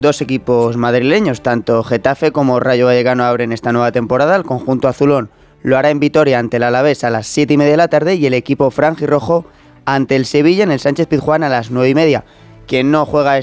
Dos equipos madrileños, tanto Getafe como Rayo Vallecano, abren esta nueva temporada. El conjunto azulón lo hará en Vitoria ante el Alavés a las 7:30 de la tarde y el equipo franjirrojo ante el Sevilla en el Sánchez Pizjuán a las 9:30. Quien no juega